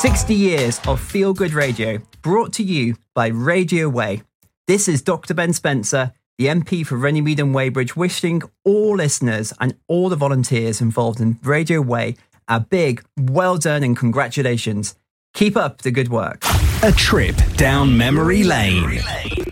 60 years of feel-good radio brought to you by Radio Way. This is Dr. Ben Spencer, the MP for Runnymede and Weybridge, wishing all listeners and all the volunteers involved in Radio Way a big well done and congratulations. Keep up the good work. A trip down memory lane.